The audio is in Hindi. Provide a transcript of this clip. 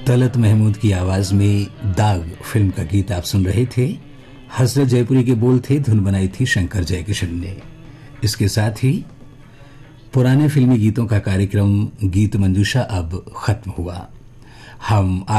तलत महमूद की आवाज में दाग फिल्म का गीत आप सुन रहे थे। हजरत जयपुरी के बोल थे, धुन बनाई थी शंकर जयकिशन ने। इसके साथ ही पुराने फिल्मी गीतों का कार्यक्रम गीत मंजूषा अब खत्म हुआ। हम